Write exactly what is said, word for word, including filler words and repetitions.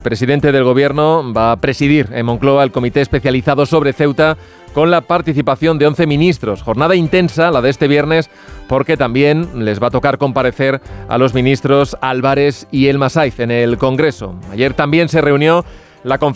presidente del Gobierno va a presidir en Moncloa el comité especializado sobre Ceuta con la participación de once ministros. Jornada intensa la de este viernes porque también les va a tocar comparecer a los ministros Álvarez y El Masaiz en el Congreso. Ayer también se reunió la conferencia